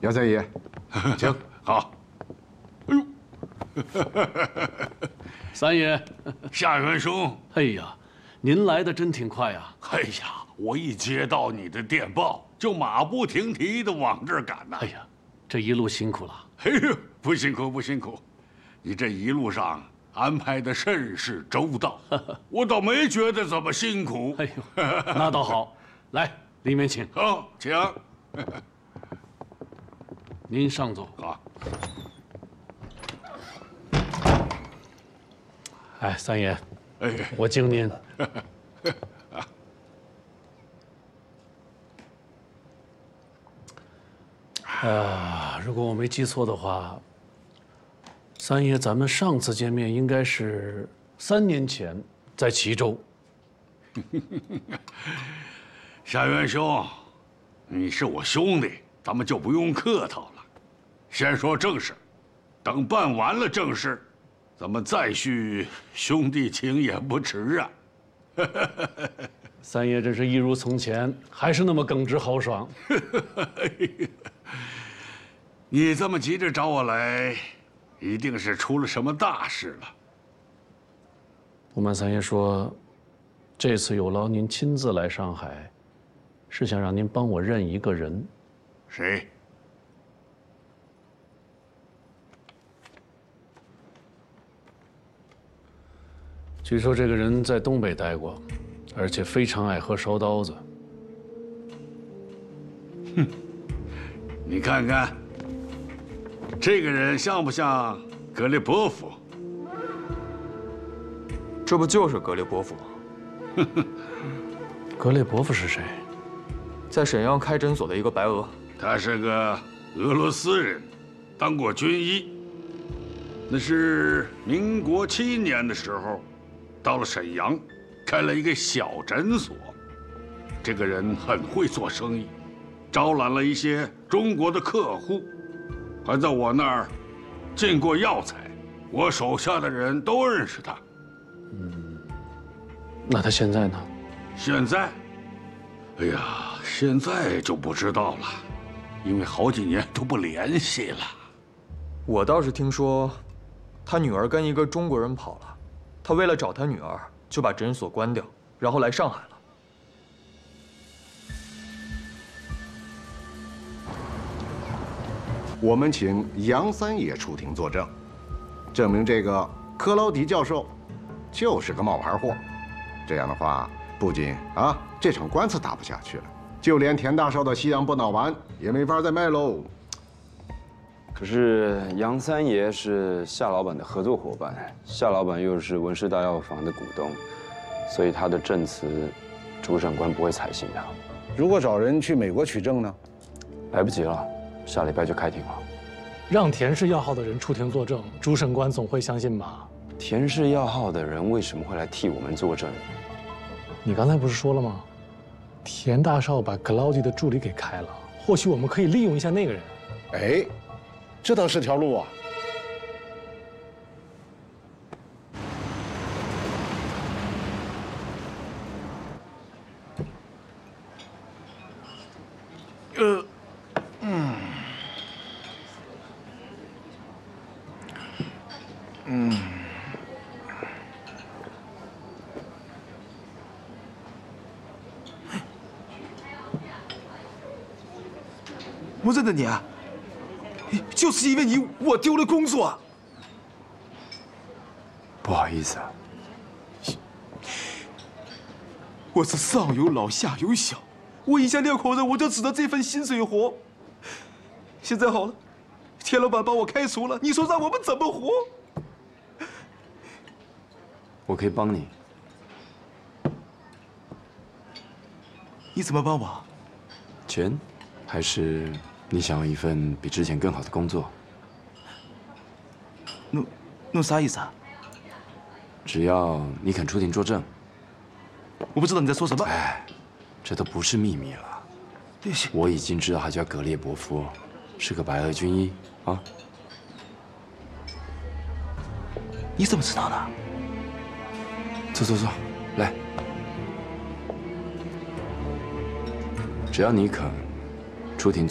姚三爷，请。 好。哎呦， 三爷， 夏元兄， 哎呀，您来的真挺快呀！ 哎呀，我一接到你的电报，就马不停蹄的往这儿赶呐。 哎呀，这一路辛苦了。 哎呦，不辛苦不辛苦，你这一路上安排的甚是周到，我倒没觉得怎么辛苦。 哎呦，那倒好，来，里面请。 好，请。 您上座。 好。 哎，三爷， 哎， 我敬您。如果我没记错的话，三爷，咱们上次见面应该是3年前，在齐州。 夏元兄，你是我兄弟，咱们就不用客套了。先说正事，等办完了正事，咱们再续兄弟情也不迟啊。 三爷真是一如从前，还是那么耿直豪爽。 你这么急着找我来，一定是出了什么大事了。 不瞒三爷说，这次有劳您亲自来上海，是想让您帮我认一个人。 谁？ 据说这个人在东北待过，而且非常爱喝烧刀子。 哼，你看看，这个人像不像格列波夫？ 这不就是格列波夫吗？ 格列波夫是谁？ 在沈阳开诊所的一个白俄。 他是个俄罗斯人，当过军医。那是民国7年的时候，到了沈阳，开了一个小诊所。这个人很会做生意，招揽了一些中国的客户，还在我那儿进过药材。我手下的人都认识他。 那他现在呢？ 现在，哎呀，现在就不知道了，因为好几年都不联系了。 我倒是听说，他女儿跟一个中国人跑了，他为了找他女儿，就把诊所关掉，然后来上海了。 我们请杨三爷出庭作证，证明这个克劳迪教授就是个冒牌货。这样的话，不仅这场官司打不下去了，就连田大少的西洋不脑丸也没法再卖喽。 可是杨三爷是夏老板的合作伙伴，夏老板又是文氏大药房的股东，所以他的证词，主审官不会采信的。 如果找人去美国取证呢？ 来不及了，下礼拜就开庭了。 让田氏药号的人出庭作证，主审官总会相信吧？ 田氏药号的人为什么会来替我们作证？ 你刚才不是说了吗？田大少把克劳迪的助理给开了，或许我们可以利用一下那个人。 哎，这倒是条路啊。 我认得你啊，就是因为你，我丢了工作。 不好意思啊， 我是上有老下有小，我一家6口人，我就指着这份薪水活。现在好了，田老板把我开除了，你说让我们怎么活？ 我可以帮你。 你怎么帮我？ 钱，还是你想要一份比之前更好的工作？ 弄啥意思啊？ 只要你肯出庭作证。 我不知道你在说什么。 哎，这都不是秘密了。我已经知道他叫格列伯夫，是个白俄军医啊。 你怎么知道的？ 坐坐坐，来。只要你肯出庭